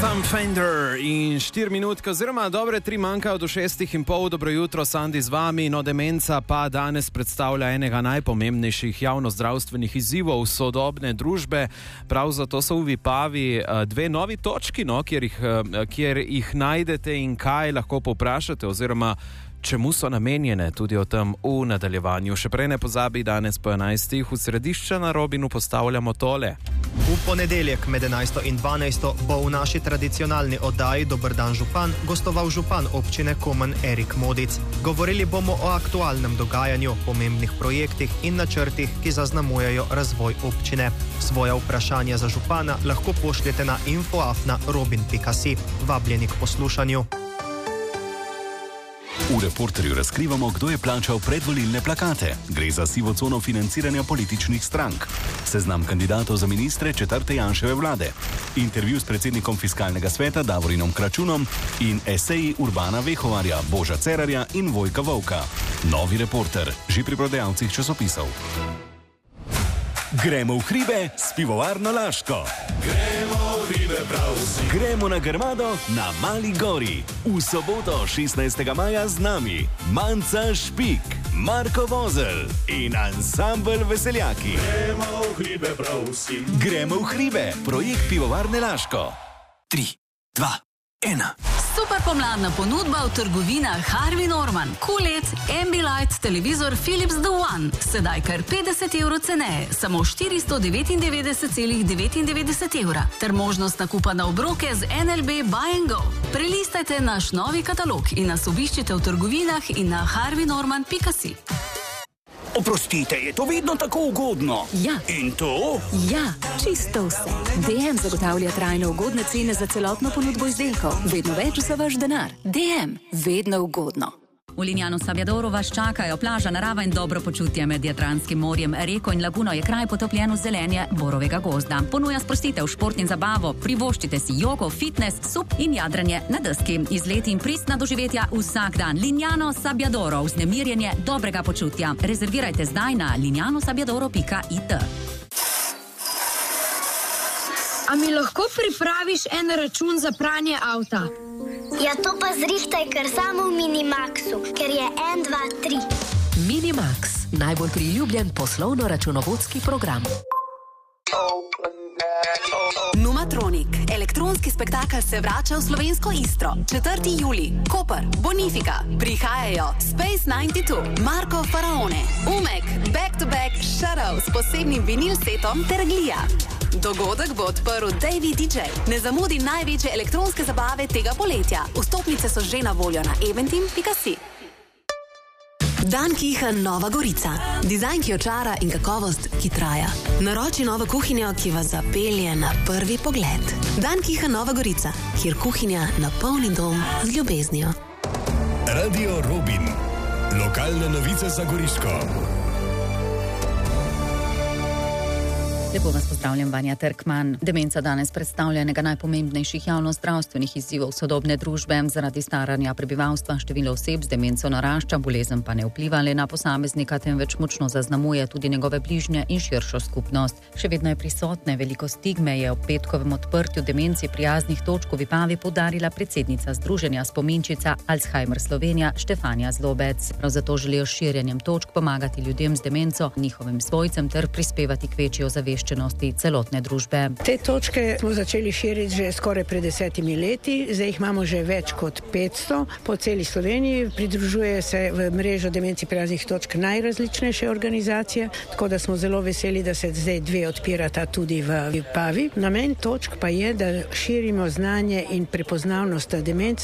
Sam Fender in 4 minutke, oziroma dobre 3 manjkajo do 6:30. Dobro jutro, Sandi z vami. No, demenca pa danes predstavlja enega najpomembnejših javnozdravstvenih izzivov sodobne družbe. Prav zato so v Vipavi dve novi točki, kjer jih najdete in kaj lahko povprašate, oziroma čemu so namenjene, tudi o tem v nadaljevanju. Še prej ne pozabi, danes po 11. v središče na Robinu postavljamo tole. V ponedeljek med 11. in 12. bo v naši tradicionalni oddaji Dober dan župan gostoval župan občine Komen Erik Modic. Govorili bomo o aktualnem dogajanju, pomembnih projektih in načrtih, ki zaznamujejo razvoj občine. Svoja vprašanja za župana lahko pošljete na info@robin.si. Vabljeni k poslušanju. V Reporterju razkrivamo, kdo je plačal predvolilne plakate. Gre za sivo cono financiranja političnih strank. Seznam kandidatov za ministre 4. Janševe vlade. Intervju s predsednikom Fiskalnega sveta Davorinom Kračunom in eseji Urbana Vehovarja, Boža Cerarja in Vojka Volka. Novi Reporter, že pri prodajalcih časopisov. Gremo v hribe s pivovarno Laško. Gremo na Grmado na Mali Gori. V soboto 16. maja z nami Manca Špik, Marko Vozelj in ansambel Veseljaki. Gremo v hribe, prav vsi. Gremo v hribe, projekt pivovarne Laško. 3, 2, 1. Super pomladna ponudba v trgovinah Harvey Norman, Koolec, Ambilight, televizor Philips The One. Sedaj kar 50 evrov ceneje, samo 499,99 evra. Ter možnost nakupa na obroke z NLB Buy and Go. Prelistajte naš novi katalog in nas obiščite v trgovinah in na harveynorman.si. Oprostite, je to vedno tako ugodno? Ja. In to? Ja, čisto vse. DM zagotavlja trajno ugodne cene za celotno ponudbo izdelkov. Vedno več za vaš denar. DM, vedno ugodno. V Lignano Sabbiadoro vas čakajo plaža, narava in dobro počutje med Jadranskim morjem. Reko in laguno je kraj potopljen v zelenje borovega gozda. Ponuja sprostitev, šport in zabavo, privoščite si jogo, fitness, sup in jadranje na deski. Izleti in pristna doživetja vsak dan. Lignano Sabbiadoro, vznemirjenje dobrega počutja. Rezervirajte zdaj na lignanosabiadoro.it. A mi lahko pripraviš en račun za pranje avta? Ja, to pa zrihtaj kar samo v Minimaxu, ker je 1, 2, 3. Minimax, najbolj priljubljen poslovno-računovodski program. Numatronik, elektronski spektakel se vrača v slovensko Istro. 4. julij, Koper, Bonifika, prihajajo Space 92, Marko Faraone, Umek, Back to Back, Shadow s posebnim vinil setom ter Glija. Dogodek bo odprl Davey DJ. Ne zamudi največje elektronske zabave tega poletja. Vstopnice so že na voljo na eventim.si. Dan Kiha Nova Gorica. Dizajn, ki očara in kakovost, ki traja. Naroči novo kuhinjo, ki vas zapelje na prvi pogled. Dan Kiha Nova Gorica, kjer kuhinja napolni dom z ljubeznijo. Radio Robin. Lokalne novice za Goriško. Lepo vas pozdravljam, Vanja Terkman. Demenca danes predstavlja enega najpomembnejših javnozdravstvenih izzivov sodobne družbe. Zaradi staranja prebivalstva število oseb z demenco narašča, bolezen pa ne vpliva le na posameznika, temveč močno zaznamuje tudi njegove bližnje in širšo skupnost. Še vedno je prisotne veliko stigme, je ob petkovem odprtju demenci prijaznih točk v Vipavi poudarila predsednica Združenja spominčica Alzheimer Slovenija Štefanja Zlobec. Prav zato želijo s širjenjem točk pomagati ljudem z demenco, njihovim svojcem ter prispevati k večji ozaveščenosti celotne družbe. Te točke smo začeli širiti že skoraj pred 10 leti, zdaj jih imamo že več kot 500 po celi Sloveniji. Pridružuje se v mrežo demenci prijaznih točk najrazličnejše organizacije, tako da smo zelo veseli, da se zdaj 2 odpirata tudi v Vipavi. Namen točk pa je, da širimo znanje in prepoznavnost demence